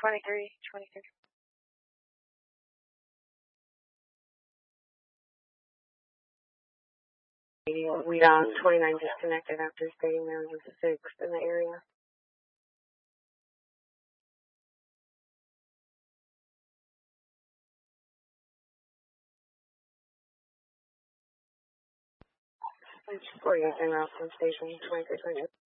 23, 23. We 29 disconnected after stating there was a 6 in the area. It's 48 en route from station 2328.